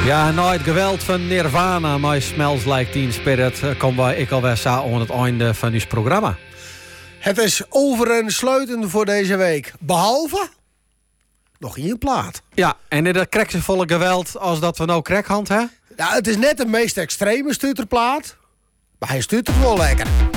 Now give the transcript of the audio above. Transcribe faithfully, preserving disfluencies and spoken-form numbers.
Ja, na het geweld van Nirvana, My Smells Like Teen Spirit, komen wij ik alweer zo aan het einde van ons programma. Het is over en sluitend voor deze week. Behalve nog één plaat. Ja, en in dat kreksevolle geweld als dat we nou krekhand, hè? Nou, het is net de meest extreme stuterplaat, maar hij stuurt het wel lekker.